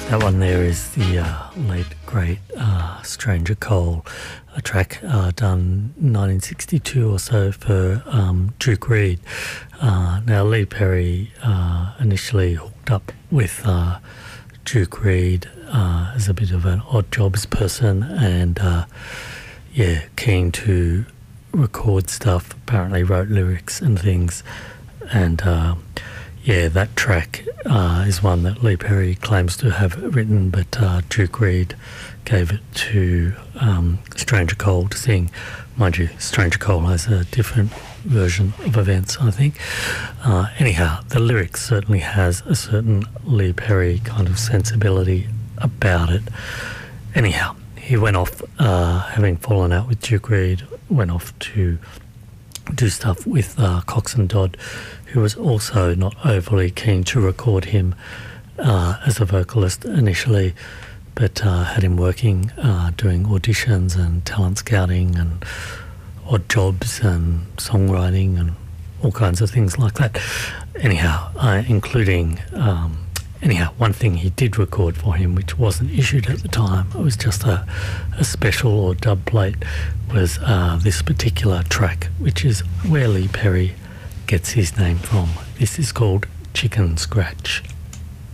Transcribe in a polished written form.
That one there is the late, great Stranger Cole, a track done 1962 or so for Duke Reid. Now, Lee Perry initially hooked up with Duke Reid as a bit of an odd jobs person and, keen to record stuff, apparently wrote lyrics and things. And, that track is one that Lee Perry claims to have written, but Duke Reid gave it to Stranger Cole to sing. Mind you, Stranger Cole has a different version of events, I think. Anyhow, the lyrics certainly has a certain Lee Perry kind of sensibility about it. Anyhow, he went off, having fallen out with Duke Reid, went off to do stuff with Cox and Dodd, who was also not overly keen to record him as a vocalist initially, but had him working, doing auditions and talent scouting and odd jobs and songwriting and all kinds of things like that. Anyhow, including... one thing he did record for him, which wasn't issued at the time, it was just a special or dub plate, was this particular track, which is where Lee Perry gets his name from. This is called Chicken Scratch.